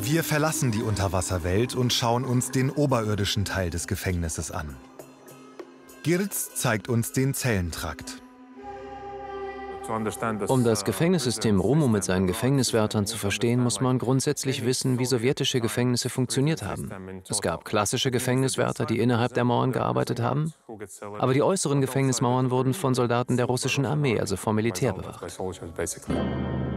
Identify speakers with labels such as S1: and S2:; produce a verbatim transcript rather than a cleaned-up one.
S1: Wir verlassen die Unterwasserwelt und schauen uns den oberirdischen Teil des Gefängnisses an. Girts zeigt uns den Zellentrakt.
S2: Um das Gefängnissystem Romo mit seinen Gefängniswärtern zu verstehen, muss man grundsätzlich wissen, wie sowjetische Gefängnisse funktioniert haben. Es gab klassische Gefängniswärter, die innerhalb der Mauern gearbeitet haben, aber die äußeren Gefängnismauern wurden von Soldaten der russischen Armee, also vom Militär, bewacht.